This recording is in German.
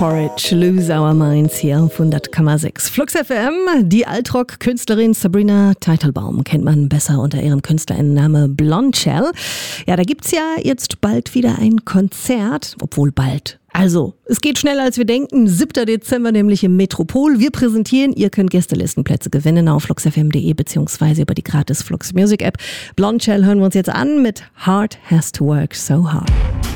Porridge, Lose Our Minds hier auf 100,6. Flux FM, die Altrock-Künstlerin Sabrina Teitelbaum kennt man besser unter ihrem Künstlerinnennamen Blondshell. Ja, da gibt's ja jetzt bald wieder ein Konzert, obwohl bald. Also, es geht schneller als wir denken. 7. Dezember nämlich im Metropol. Wir präsentieren, ihr könnt Gästelistenplätze gewinnen auf fluxfm.de beziehungsweise über die gratis Flux Music App. Blondshell hören wir uns jetzt an mit Heart Has to Work So Hard.